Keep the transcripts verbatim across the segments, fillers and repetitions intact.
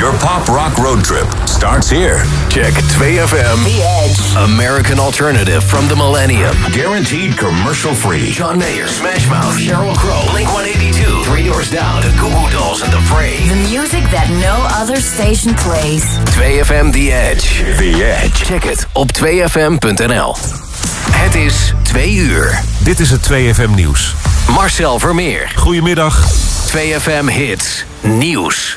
Your pop rock road trip starts here. Check two F M. The Edge. American alternative from the millennium. Guaranteed commercial free. John Mayer, Smash Mouth, Sheryl Crow, Blink one eighty-two, Three Doors Down, The Goo Goo Dolls and The Fray. The music that no other station plays. two F M The Edge. The Edge. Check het op twee f m punt n l. Het is twee uur. Dit is het twee F M nieuws. Marcel Vermeer. Goedemiddag. twee F M Hits Nieuws.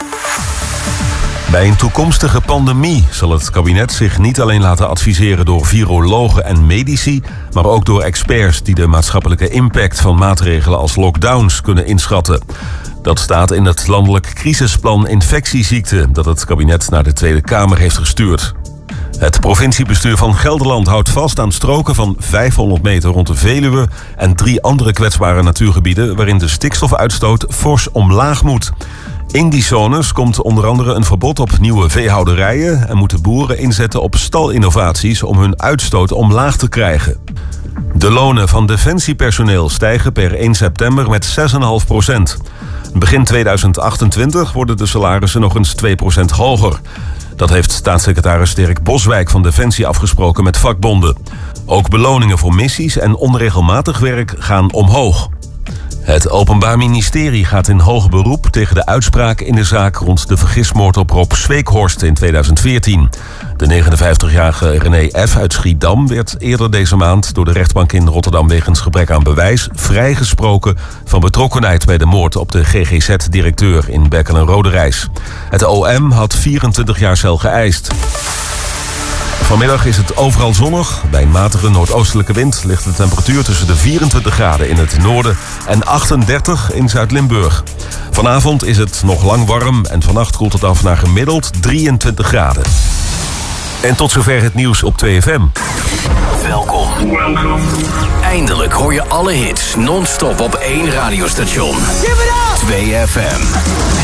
Bij een toekomstige pandemie zal het kabinet zich niet alleen laten adviseren door virologen en medici, maar ook door experts die de maatschappelijke impact van maatregelen als lockdowns kunnen inschatten. Dat staat in het landelijk crisisplan infectieziekten dat het kabinet naar de Tweede Kamer heeft gestuurd. Het provinciebestuur van Gelderland houdt vast aan stroken van vijfhonderd meter rond de Veluwe en drie andere kwetsbare natuurgebieden waarin de stikstofuitstoot fors omlaag moet. In die zones komt onder andere een verbod op nieuwe veehouderijen en moeten boeren inzetten op stalinnovaties om hun uitstoot omlaag te krijgen. De lonen van defensiepersoneel stijgen per één september met zes komma vijf procent. Begin tweeduizend achtentwintig worden de salarissen nog eens twee procent hoger. Dat heeft staatssecretaris Dirk Boswijk van Defensie afgesproken met vakbonden. Ook beloningen voor missies en onregelmatig werk gaan omhoog. Het Openbaar Ministerie gaat in hoger beroep tegen de uitspraak in de zaak rond de vergismoord op Rob Sweekhorst in tweeduizend veertien. De negenenvijftigjarige René F. uit Schiedam werd eerder deze maand door de rechtbank in Rotterdam wegens gebrek aan bewijs vrijgesproken van betrokkenheid bij de moord op de G G Z-directeur in Berkel en Roderijs. Het O M had vierentwintig jaar cel geëist. Vanmiddag is het overal zonnig. Bij een matige noordoostelijke wind ligt de temperatuur tussen de vierentwintig graden in het noorden en achtendertig in Zuid-Limburg. Vanavond is het nog lang warm en vannacht koelt het af naar gemiddeld drieëntwintig graden. En tot zover het nieuws op twee F M. Welkom. Eindelijk hoor je alle hits non-stop op één radiostation. twee F M.